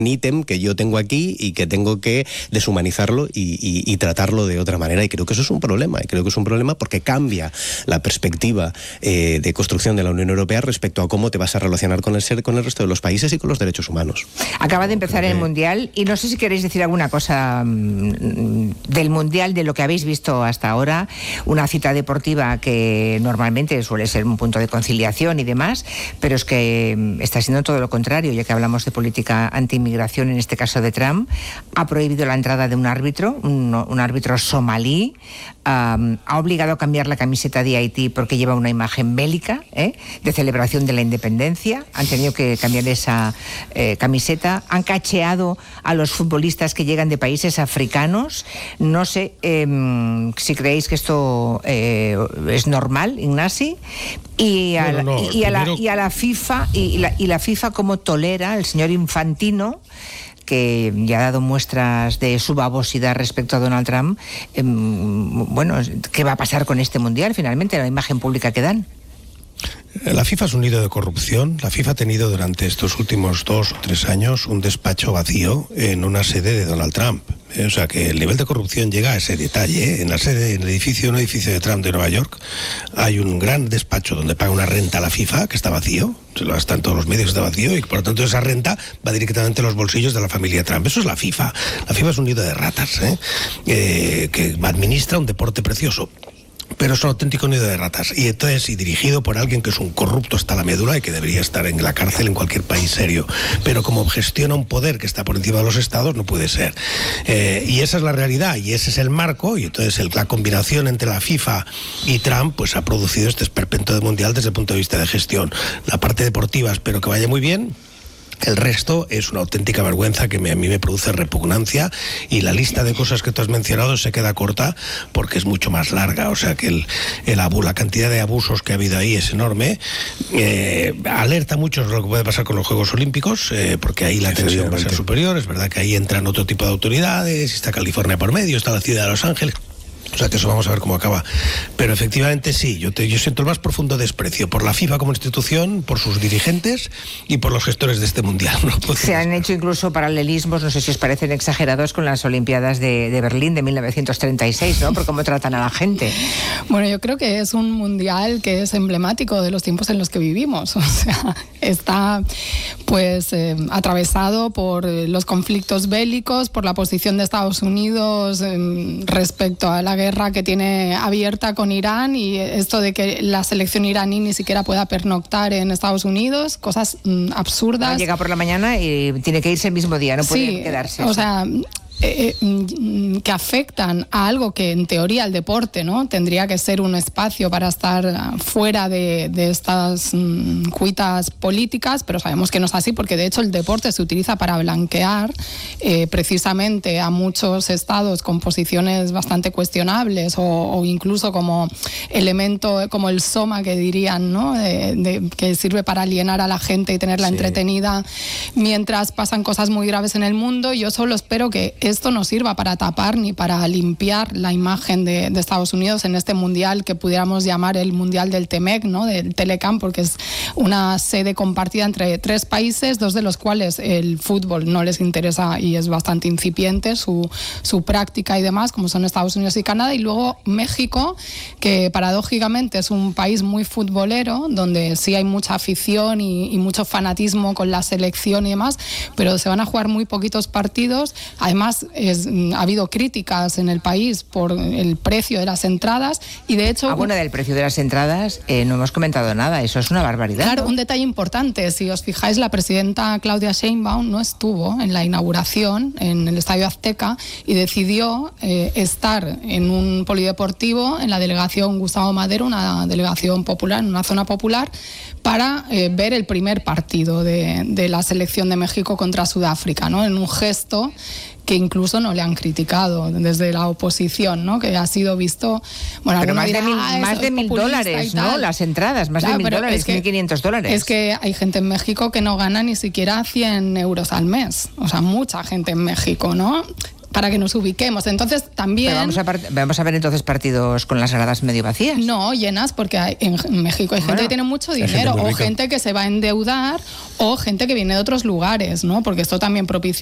ítem que yo tengo aquí y que tengo que deshumanizarlo y tratarlo de otra manera, y creo que eso es un problema, porque cambia la perspectiva de construcción de la Unión Europea respecto a cómo te vas a relacionar con el resto de los países y con los derechos humanos. Acaba de empezar el Mundial y no sé si queréis decir alguna cosa del Mundial, de lo que habéis visto hasta ahora, una cita deportiva que normalmente suele ser un punto de conciliación y demás, pero es que está siendo todo lo contrario, ya que hablamos de política anti-inmigración, en este caso de Trump. Ha prohibido la entrada de un árbitro, un árbitro somalí, ha obligado a cambiar la camiseta de Haití porque lleva una imagen bélica, de celebración de la independencia. Han tenido que cambiar esa camiseta. Han cacheado a los futbolistas que llegan de países africanos. No sé si creéis que esto es normal, Ignasi. Y a la FIFA, y la FIFA cómo tolera el señor Infantino, que ya ha dado muestras de su babosidad respecto a Donald Trump. Bueno, ¿qué va a pasar con este Mundial finalmente, la imagen pública que dan? La FIFA es un nido de corrupción. La FIFA ha tenido durante estos últimos 2 o 3 años un despacho vacío en una sede de Donald Trump. O sea que el nivel de corrupción llega a ese detalle. En un edificio de Trump de Nueva York, hay un gran despacho donde paga una renta a la FIFA que está vacío. Está en todos los medios, está vacío, y por lo tanto esa renta va directamente a los bolsillos de la familia Trump. Eso es la FIFA. La FIFA es un nido de ratas, que administra un deporte precioso, pero es un auténtico nido de ratas, y dirigido por alguien que es un corrupto hasta la médula y que debería estar en la cárcel en cualquier país serio, pero como gestiona un poder que está por encima de los estados, no puede ser. Y esa es la realidad, y ese es el marco, y entonces la combinación entre la FIFA y Trump pues ha producido este esperpento de mundial desde el punto de vista de gestión. La parte deportiva espero que vaya muy bien. El resto es una auténtica vergüenza que a mí me produce repugnancia, y la lista de cosas que tú has mencionado se queda corta porque es mucho más larga. O sea que la cantidad de abusos que ha habido ahí es enorme. Alerta mucho sobre lo que puede pasar con los Juegos Olímpicos, porque ahí la tensión va a ser superior. Es verdad que ahí entran otro tipo de autoridades, está California por medio, está la ciudad de Los Ángeles. O sea que eso vamos a ver cómo acaba. Pero efectivamente sí, yo siento el más profundo desprecio por la FIFA como institución, por sus dirigentes y por los gestores de este mundial. Se han hecho incluso paralelismos, no sé si os parecen exagerados, con las Olimpiadas de Berlín de 1936, ¿no? Por cómo tratan a la gente. Bueno, yo creo que es un mundial que es emblemático de los tiempos en los que vivimos. O sea, está pues atravesado por los conflictos bélicos, por la posición de Estados Unidos respecto a la guerra que tiene abierta con Irán, y esto de que la selección iraní ni siquiera pueda pernoctar en Estados Unidos, cosas absurdas. Llega por la mañana y tiene que irse el mismo día, no puede quedarse. O sea, que afectan a algo que en teoría el deporte, ¿no?, tendría que ser un espacio para estar fuera de estas cuitas políticas, pero sabemos que no es así, porque de hecho el deporte se utiliza para blanquear precisamente a muchos estados con posiciones bastante cuestionables, o incluso como elemento, como el soma que dirían, ¿no?, que sirve para alienar a la gente y tenerla entretenida mientras pasan cosas muy graves en el mundo. Yo solo espero que esto no sirva para tapar ni para limpiar la imagen de Estados Unidos en este mundial que pudiéramos llamar el mundial del TEMEC, ¿no?, del Telecam, porque es una sede compartida entre 3 países, 2 de los cuales el fútbol no les interesa y es bastante incipiente su práctica y demás, como son Estados Unidos y Canadá, y luego México, que paradójicamente es un país muy futbolero, donde sí hay mucha afición y mucho fanatismo con la selección y demás, pero se van a jugar muy poquitos partidos. Además, ha habido críticas en el país por el precio de las entradas, y de hecho... bueno, del precio de las entradas no hemos comentado nada, eso es una barbaridad. Claro, ¿no? Un detalle importante, si os fijáis, la presidenta Claudia Sheinbaum no estuvo en la inauguración en el Estadio Azteca y decidió estar en un polideportivo en la delegación Gustavo Madero, una delegación popular, en una zona popular, para ver el primer partido de la selección de México contra Sudáfrica, ¿no?, en un gesto que incluso no le han criticado desde la oposición, ¿no?, que ha sido visto... Bueno, pero más de $1.000, ¿no?, las entradas, más de $1.000, es que $1.500. Es que hay gente en México que no gana ni siquiera 100 euros al mes, o sea, mucha gente en México, ¿no? para que nos ubiquemos. Entonces también... Pero vamos a ver entonces partidos con las gradas medio vacías. No, llenas, porque en México hay gente que tiene mucho dinero, o gente que se va a endeudar, o gente que viene de otros lugares, ¿no? Porque esto también propicia